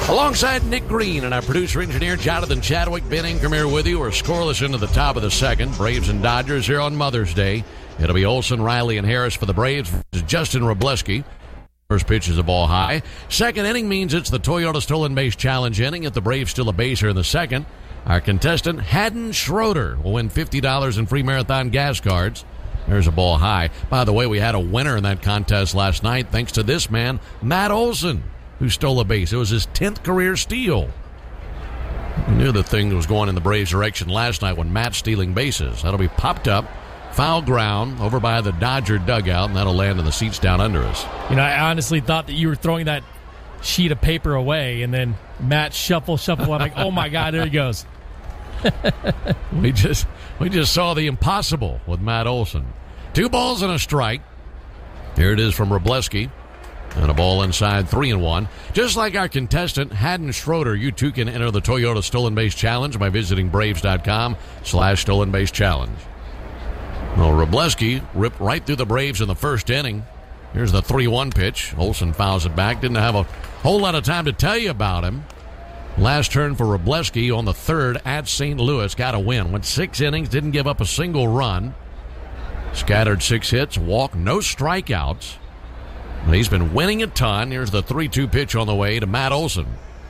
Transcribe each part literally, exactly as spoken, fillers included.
Alongside Nick Green and our producer-engineer Jonathan Chadwick, Ben Ingram here with you. We're scoreless into the top of the second. Braves and Dodgers here on Mother's Day. It'll be Olson, Riley, and Harris for the Braves versus Justin Wrobleski. First pitch is a ball high. Second inning means it's the Toyota Stolen Base Challenge inning. If the Braves steal a base here in the second, our contestant, Haddon Schroeder, will win fifty dollars in free Marathon gas cards. There's a ball high. By the way, we had a winner in that contest last night thanks to this man, Matt Olson, who stole a base. It was his tenth career steal. We knew the thing was going in the Braves' direction last night when Matt's stealing bases. That'll be popped up, foul ground, over by the Dodger dugout, and that'll land in the seats down under us. You know, I honestly thought that you were throwing that sheet of paper away, and then Matt shuffle, shuffle. I'm like, oh, my God, there he goes. we just we just saw the impossible with Matt Olson. Two balls and a strike. Here it is from Wrobleski. And a ball inside, three and one. Just like our contestant, Haddon Schroeder, you too can enter the Toyota Stolen Base Challenge by visiting Braves.com slash Stolen Base Challenge. Well, Wrobleski ripped right through the Braves in the first inning. Here's the three one pitch. Olson fouls it back. Didn't have a whole lot of time to tell you about him. Last turn for Wrobleski on the third at Saint Louis. Got a win. Went six innings, didn't give up a single run. Scattered six hits, walk, no strikeouts. And he's been winning a ton. Here's the three two pitch on the way to Matt Olson.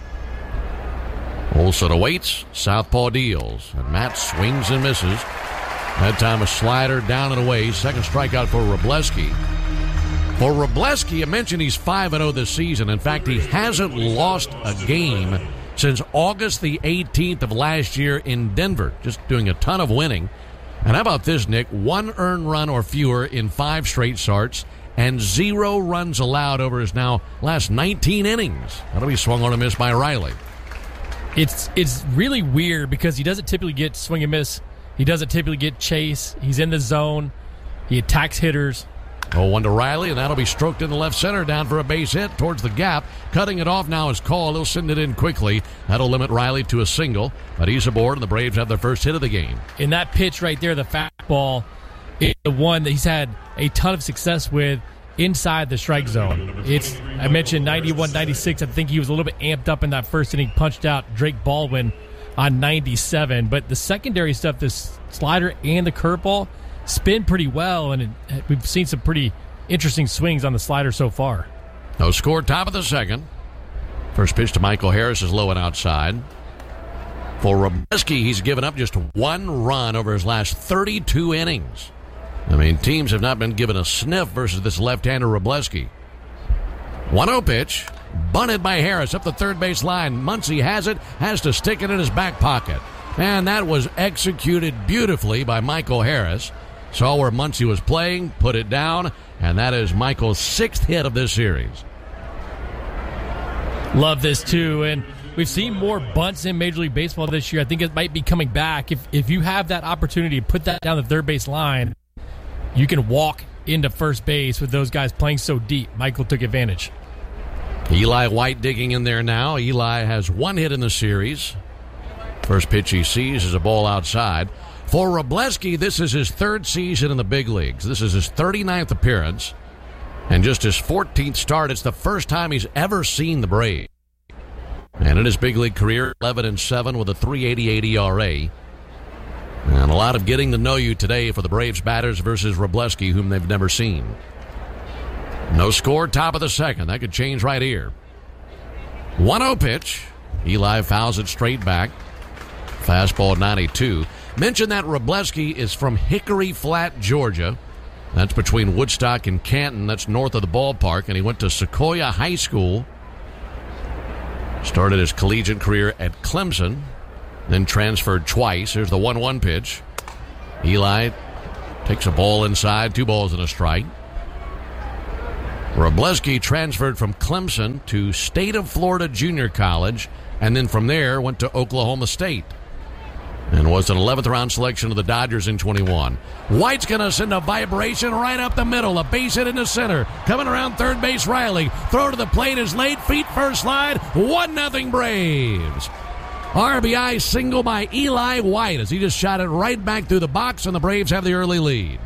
Olson awaits, southpaw deals, and Matt swings and misses. That time a slider down and away. Second strikeout for Wrobleski. For Wrobleski, I mentioned he's five and oh this season. In fact, he hasn't lost a game since August the eighteenth of last year in Denver. Just doing a ton of winning. And how about this, Nick? One earned run or fewer in five straight starts, and zero runs allowed over his now last nineteen innings. That'll be swung on and missed by Riley. It's it's really weird because he doesn't typically get swing and miss. He doesn't typically get chase. He's in the zone. He attacks hitters. oh one to Riley, and that'll be stroked in the left center, down for a base hit towards the gap. Cutting it off now is Call. He'll send it in quickly. That'll limit Riley to a single, but he's aboard, and the Braves have their first hit of the game. In that pitch right there, the fastball, is the one that he's had a ton of success with inside the strike zone. It's I mentioned ninety-one ninety-six. I think he was a little bit amped up in that first inning, punched out Drake Baldwin on ninety-seven. But the secondary stuff, this slider and the curveball, spin pretty well, and it, we've seen some pretty interesting swings on the slider so far. No score, top of the second. First pitch to Michael Harris is low and outside. For Wrobleski, he's given up just one run over his last thirty-two innings. I mean, teams have not been given a sniff versus this left-hander Wrobleski. one oh pitch, bunted by Harris up the third base line. Muncy has it, has to stick it in his back pocket. And that was executed beautifully by Michael Harris. Saw where Muncy was playing, put it down, and that is Michael's sixth hit of this series. Love this, too, and we've seen more bunts in Major League Baseball this year. I think it might be coming back. If if you have that opportunity to put that down the third base line, you can walk into first base with those guys playing so deep. Michael took advantage. Eli White digging in there now. Eli has one hit in the series. First pitch he sees is a ball outside. For Wrobleski, this is his third season in the big leagues. This is his thirty-ninth appearance and just his fourteenth start. It's the first time he's ever seen the Braves. And in his big league career, eleven and seven with a three eighty-eight E R A. And a lot of getting to know you today for the Braves batters versus Wrobleski, whom they've never seen. No score, top of the second. That could change right here. one oh pitch. Eli fouls it straight back. Fastball ninety-two. Mention that Wrobleski is from Hickory Flat, Georgia. That's between Woodstock and Canton. That's north of the ballpark. And he went to Sequoia High School. Started his collegiate career at Clemson. Then transferred twice. Here's the one one pitch. Eli takes a ball inside. Two balls and a strike. Wrobleski transferred from Clemson to State of Florida Junior College. And then from there went to Oklahoma State. And was an eleventh round selection of the Dodgers in twenty-one. White's going to send a vibration right up the middle. A base hit into center. Coming around third base, Riley. Throw to the plate is late. Feet first slide. one nothing Braves. R B I single by Eli White as he just shot it right back through the box, and the Braves have the early lead.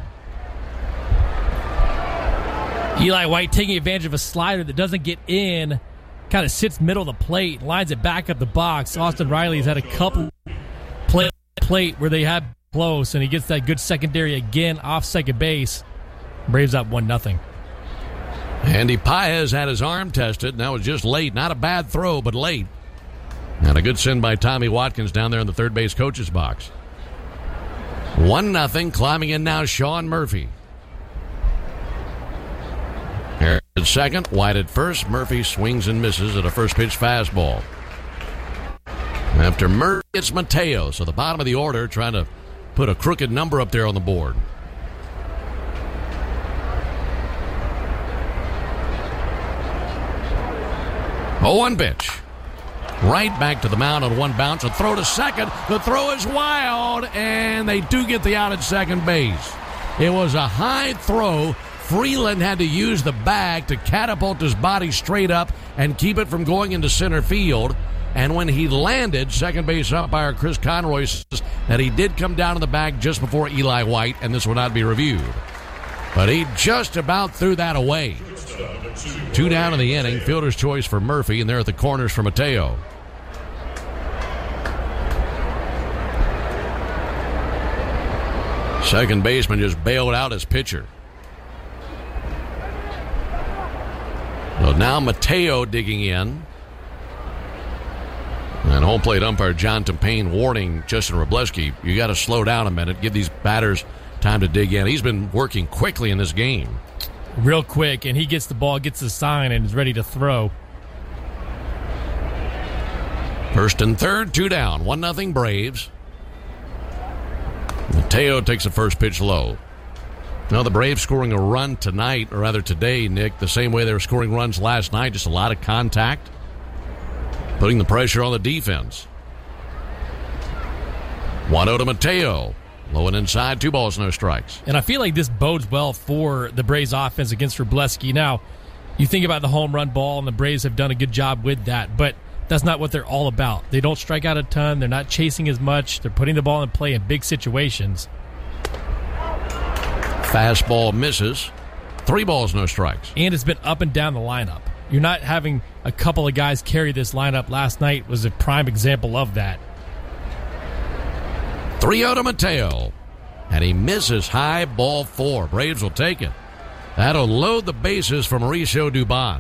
Eli White taking advantage of a slider that doesn't get in. kind of sits middle of the plate, lines it back up the box. Austin Riley's had a couple play plate where they had close, and he gets that good secondary again off second base. Braves up one nothing. Andy Paez had his arm tested, and that was just late. Not a bad throw, but late. And a good send by Tommy Watkins down there in the third base coach's box. one nothing, climbing in now Sean Murphy. Here at second, White at first. Murphy swings and misses at a first pitch fastball. After Murphy, it's Mateo. So the bottom of the order trying to put a crooked number up there on the board. oh one pitch. Right back to the mound on one bounce. A throw to second. The throw is wild, and they do get the out at second base. It was a high throw. Freeland had to use the bag to catapult his body straight up and keep it from going into center field. And when he landed, second base umpire Chris Conroy says that he did come down in the bag just before Eli White, and this will not be reviewed. But he just about threw that away. Two down in the inning. Fielder's choice for Murphy, and they're at the corners for Mateo. Second baseman just bailed out his pitcher. So now Mateo digging in. And home plate umpire John Tempane warning Justin Wrobleski, you got to slow down a minute, give these batters time to dig in. He's been working quickly in this game. Real quick, and he gets the ball, gets the sign, and is ready to throw. First and third, two down, one nothing Braves. Mateo takes the first pitch low. Now the Braves scoring a run tonight, or rather today, Nick, the same way they were scoring runs last night, just a lot of contact, putting the pressure on the defense. one oh to Mateo. Low and inside, two balls, no strikes. And I feel like this bodes well for the Braves offense against Wrobleski. Now, you think about the home run ball, and the Braves have done a good job with that, but that's not what they're all about. They don't strike out a ton. They're not chasing as much. They're putting the ball in play in big situations. Fastball misses. Three balls, no strikes. And it's been up and down the lineup. You're not having a couple of guys carry this lineup. Last night was a prime example of that. three oh to Mateo. And he misses high, ball four. Braves will take it. That'll load the bases for Mauricio Dubon.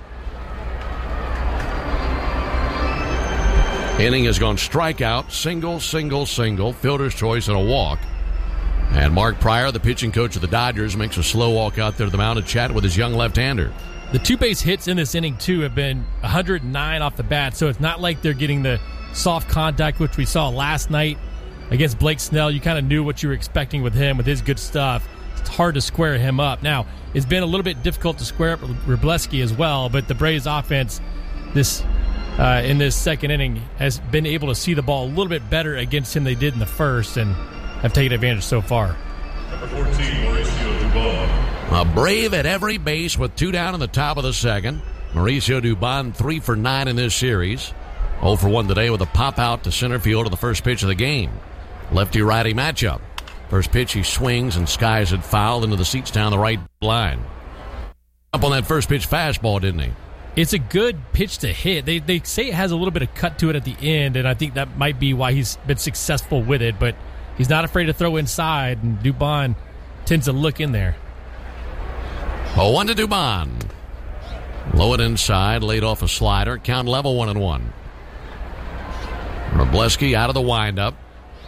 Inning has gone strikeout, single, single, single, fielder's choice, and a walk. And Mark Pryor, the pitching coach of the Dodgers, makes a slow walk out there to the mound to chat with his young left-hander. The two base hits in this inning, too, have been one hundred nine off the bat, so it's not like they're getting the soft contact, which we saw last night against Blake Snell. You kind of knew what you were expecting with him, with his good stuff. It's hard to square him up. Now, it's been a little bit difficult to square up Wrobleski as well, but the Braves offense this uh, in this second inning has been able to see the ball a little bit better against him than they did in the first, and have taken advantage so far. Number fourteen, Mauricio Dubon. A Brave at every base with two down in the top of the second. Mauricio Dubon, three for nine in this series. oh for one today with a pop out to center field on the first pitch of the game. Lefty-righty matchup. First pitch, he swings and skies it foul into the seats down the right line. Up on that first pitch fastball, didn't he? It's a good pitch to hit. They they say it has a little bit of cut to it at the end, and I think that might be why he's been successful with it, but he's not afraid to throw inside, and Dubon tends to look in there. oh one to Dubon. Low it inside, laid off a slider. Count level one and one. Wrobleski out of the windup.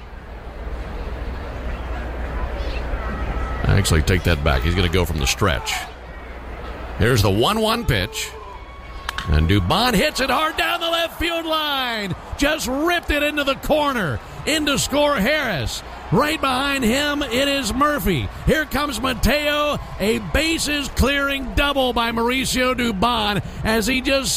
Actually, take that back. He's going to go from the stretch. Here's the one one pitch. And Dubon hits it hard down the left field line. Just ripped it into the corner. In to score Harris. Right behind him, it is Murphy. Here comes Mateo. A bases-clearing double by Mauricio Dubon as he just